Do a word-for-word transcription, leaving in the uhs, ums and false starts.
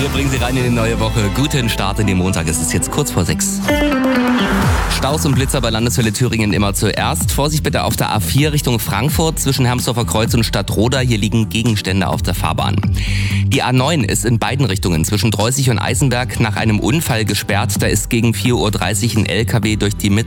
Wir bringen Sie rein in die neue Woche. Guten Start in den Montag. Es ist jetzt kurz vor sechs. Staus und Blitzer bei Landeshölle Thüringen immer zuerst. Vorsicht bitte auf der A vier Richtung Frankfurt zwischen Hermsdorfer Kreuz und Stadtroda. Hier liegen Gegenstände auf der Fahrbahn. Die A neun ist in beiden Richtungen zwischen Dreußig und Eisenberg nach einem Unfall gesperrt. Da ist gegen vier Uhr dreißig ein L K W durch die Mitte